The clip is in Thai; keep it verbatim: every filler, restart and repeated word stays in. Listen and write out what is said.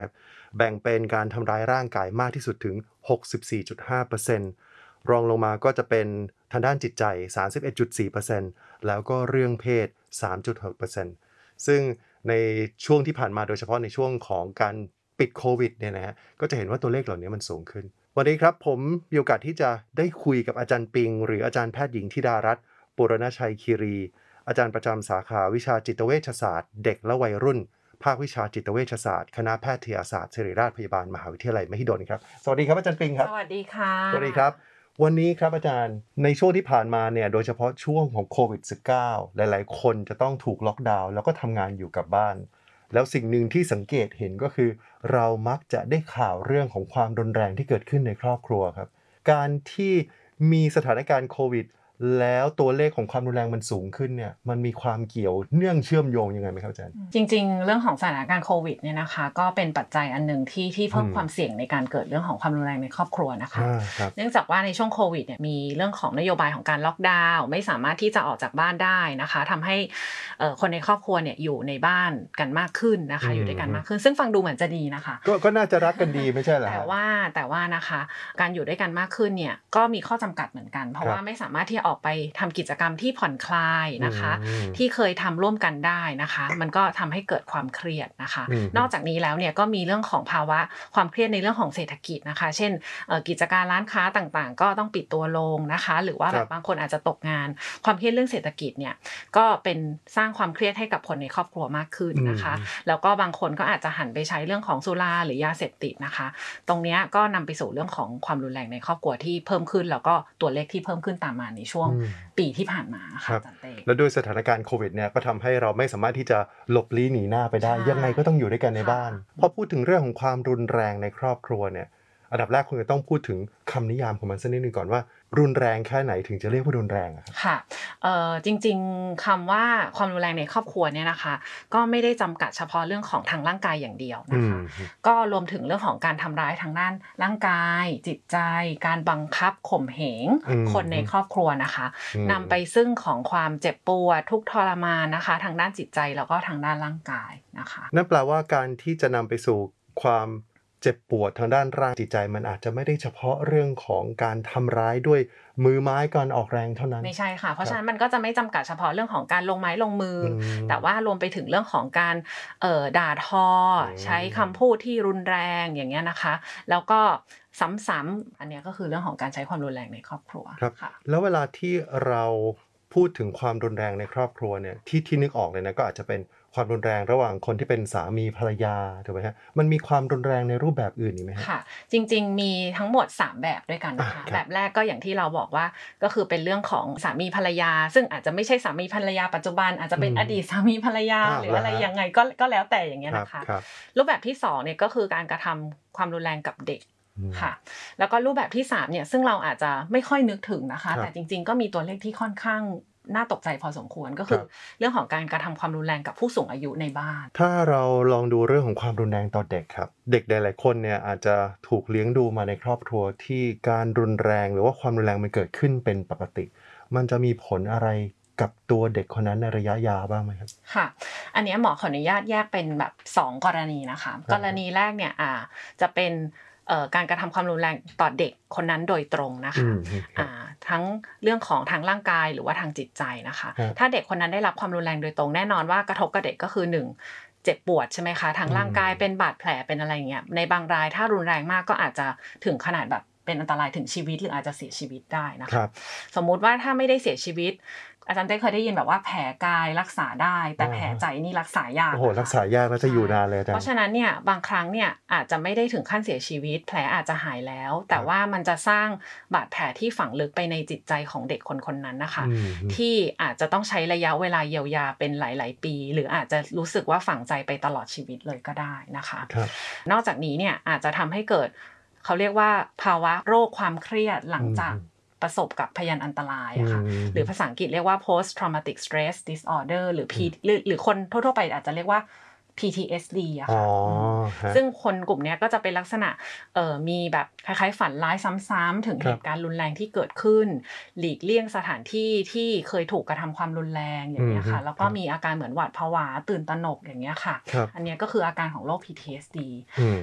แบ่งเป็นการทำร้ายร่างกายมากที่สุดถึง หกสิบสี่จุดห้าเปอร์เซ็นต์ รองลงมาก็จะเป็นทางด้านจิตใจ สามสิบเอ็ดจุดสี่เปอร์เซ็นต์ แล้วก็เรื่องเพศ สามจุดหกเปอร์เซ็นต์ ซึ่งในช่วงที่ผ่านมาโดยเฉพาะในช่วงของการปิดโควิดเนี่ยนะฮะก็จะเห็นว่าตัวเลขเหล่านี้มันสูงขึ้นวันนี้ครับผมมีโอกาสที่จะได้คุยกับอาจารย์ปิงหรืออาจารย์แพทย์หญิงธิดารัตน์ปุรณชัยคีรีอาจารย์ประจำสาขาวิชาจิตเวชศาสตร์เด็กและวัยรุ่นภาควิชาจิตเวชศาสตร์คณะแพทยศาสตร์ศิริราชพยาบาลมหาวิทยาลัยมหิดลครับสวัสดีครับอาจารย์ปิงครับสวัสดีค่ะสวัสดีครับวันนี้ครับอาจารย์ในช่วงที่ผ่านมาเนี่ยโดยเฉพาะช่วงของโควิด สิบเก้า หลายๆคนจะต้องถูกล็อกดาวน์แล้วก็ทำงานอยู่กับบ้านแล้วสิ่งหนึ่งที่สังเกตเห็นก็คือเรามักจะได้ข่าวเรื่องของความรุนแรงที่เกิดขึ้นในครอบครัวครับการที่มีสถานการณ์โควิดแล้วตัวเลขของความรุนแรงมันสูงขึ้นเนี่ยมันมีความเกี่ยวเนื่องเชื่อมโยงยังไงไหมครับอาจารย์จริงๆเรื่องของสถานการณ์โควิดเนี่ยนะคะก็เป็นปัจจัยอันนึงที่ที่เพิ่มความเสี่ยงในการเกิดเรื่องของความรุนแรงในครอบครัวนะคะเนื่องจากว่าในช่วงโควิดเนี่ยมีเรื่องของนโยบายของการล็อกดาวน์ไม่สามารถที่จะออกจากบ้านได้นะคะทำให้คนในครอบครัวเนี่ยอยู่ในบ้านกันมากขึ้นนะคะอยู่ด้วยกันมากขึ้นซึ่งฟังดูเหมือนจะดีนะคะก็ก็น่าจะรักกันดีไม่ใช่เหรอแต่ว่าแต่ว่านะคะการอยู่ด้วยกันมากขึ้นเนี่ยก็มีข้อจำกัดเหมือนกันเพราะว่าไม่สามารถที่จะออกไปทำกิจกรรมที่ผ่อนคลายนะคะที่เคยทำร่วมกันได้นะคะมันก็ทำให้เกิดความเครียดนะคะนอกจากนี้แล้วเนี่ยก็มีเรื่องของภาวะความเครียดในเรื่องของเศรษฐกิจนะคะเช่นกิจการร้านค้าต่างๆก็ต้องปิดตัวลงนะคะหรือว่าแบบบางคนอาจจะตกงานความเครียดเรื่องเศรษฐกิจเนี่ยก็เป็นสร้างความเครียดให้กับคนในครอบครัวมากขึ้นนะคะแล้วก็บางคนก็อาจจะหันไปใช้เรื่องของสุราหรือยาเสพติดนะคะตรงนี้ก็นำไปสู่เรื่องของความรุนแรงในครอบครัวที่เพิ่มขึ้นแล้วก็ตัวเลขที่เพิ่มขึ้นตามมาในช่วงปีที่ผ่านมาค่ะอาจารย์เต้แล้วด้วยสถานการณ์โควิดเนี่ยก็ทำให้เราไม่สามารถที่จะหลบลี้หนีหน้าไปได้ยังไงก็ต้องอยู่ด้วยกันในบ้านพอพูดถึงเรื่องของความรุนแรงในครอบครัวเนี่ยอันดับแรกคุณจะต้องพูดถึงคำนิยามของมันสักนิดนึงก่อนว่ารุนแรงแค่ไหนถึงจะเรียกว่ารุนแรงอะครับค่ะเอ่อจริงๆคำว่าความรุนแรงในครอบครัวเนี่ยนะคะก็ไม่ได้จำกัดเฉพาะเรื่องของทางร่างกายอย่างเดียวนะคะก็รวมถึงเรื่องของการทำร้ายทางด้านร่างกายจิตใจการบังคับข่มเหงคนในครอบครัวนะคะนำไปซึ่งของความเจ็บปวดทุกข์ทรมานนะคะทางด้านจิตใจแล้วก็ทางด้านร่างกายนะคะนั่นแปลว่าการที่จะนำไปสู่ความเจ็บปวดทางด้านร่างจิตใจมันอาจจะไม่ได้เฉพาะเรื่องของการทำร้ายด้วยมือไม้การออกแรงเท่านั้นไม่ใช่ค่ะเพราะฉะนั้นมันก็จะไม่จำกัดเฉพาะเรื่องของการลงไม้ลงมือแต่ว่ารวมไปถึงเรื่องของการเอ่อด่าทอใช้คำพูดที่รุนแรงอย่างเงี้ยนะคะแล้วก็ซ้ำๆอันนี้ก็คือเรื่องของการใช้ความรุนแรงในครอบครัวค่ะแล้วเวลาที่เราพูดถึงความรุนแรงในครอบครัวเนี่ยที่ที่นึกออกเลยนะก็อาจจะเป็นความรุนแรงระหว่างคนที่เป็นสามีภรรยาถูกไหมฮะมันมีความรุนแรงในรูปแบบอื่นอีกไหมฮะค่ะจริงๆมีทั้งหมดสามแบบด้วยกันนะคะแบบแรกก็อย่างที่เราบอกว่าก็คือเป็นเรื่องของสามีภรรยาซึ่งอาจจะไม่ใช่สามีภรรยาปัจจุบันอาจจะเป็นอดีตสามีภรรยาหรืออะไรยังไงก็ก็แล้วแต่อย่างเงี้ยนะคะรูปแบบที่สองเนี่ยก็คือการกระทำความรุนแรงกับเด็กค่ะแล้วก็รูปแบบที่สามเนี่ยซึ่งเราอาจจะไม่ค่อยนึกถึงนะคะแต่จริงๆก็มีตัวเลขที่ค่อนข้างน่าตกใจพอสมควรก็คือเรื่องของการกระทำความรุนแรงกับผู้สูงอายุในบ้านถ้าเราลองดูเรื่องของความรุนแรงต่อเด็กครับเด็กหลายๆคนเนี่ยอาจจะถูกเลี้ยงดูมาในครอบครัวที่การรุนแรงหรือว่าความรุนแรงมันเกิดขึ้นเป็นปกติมันจะมีผลอะไรกับตัวเด็กคนนั้นในระยะยาวบ้างไหมครับค่ะอันนี้หมอขออนุญาตแยกเป็นแบบสองกรณีนะคะกรณีแรกเนี่ยอ่าจะเป็นการกระทำความรุนแรงต่อเด็กคนนั้นโดยตรงนะคะทั้งเรื่องของทางร่างกายหรือว่าทางจิตใจนะคะถ้าเด็กคนนั้นได้รับความรุนแรงโดยตรงแน่นอนว่ากระทบกับเด็กก็คือหนึ่งเจ็บปวดใช่ไหมคะทางร่างกายเป็นบาดแผลเป็นอะไรอย่างเงี้ยในบางรายถ้ารุนแรงมากก็อาจจะถึงขนาดแบบเป็นอันตรายถึงชีวิตหรืออาจจะเสียชีวิตได้นะคะสมมุติว่าถ้าไม่ได้เสียชีวิตอาจารย์เต้เคยได้ยินแบบว่าแผลกายรักษาได้แต่แผลใจนี่รักษายากโอ้โหรักษายากแล้วจะอยู่นานเลยอาจารย์เพราะฉะนั้นเนี่ยบางครั้งเนี่ยอาจจะไม่ได้ถึงขั้นเสียชีวิตแผลอาจจะหายแล้วแต่ว่ามันจะสร้างบาดแผลที่ฝังลึกไปในจิตใจของเด็กคนคนนั้นนะคะที่อาจจะต้องใช้ระยะเวลาเยียวยาเป็นหลายๆปีหรืออาจจะรู้สึกว่าฝังใจไปตลอดชีวิตเลยก็ได้นะคะนอกจากนี้เนี่ยอาจจะทำให้เกิดเขาเรียกว่าภาวะโรคความเครียดหลังจากประสบกับพยานอันตรายอะค่ะหรือภาษาอังกฤษเรียกว่า post traumatic stress disorder หรือ P หรือหรือคนทั่วๆไปอาจจะเรียกว่าพี ที เอส ดี อะอ๋อค่ะฮะซึ่งคนกลุ่มเนี้ยก็จะเป็นลักษณะเอ่อมีแบบคล้ายๆฝันร้ายซ้ำๆถึงคเหรับตุการณ์รุนแรงที่เกิดขึ้น หลีกเลี่ยงสถานที่ที่เคยถูกกระทำความรุนแรงอย่างเงี้ยค่ะอือฮึแล้วก็ครับมีอาการเหมือนหวาดผวาตื่นตระหนกอย่างเงี้ยค่ะครับอันเนี้ยก็คืออาการของโรค พี ที เอส ดีอืม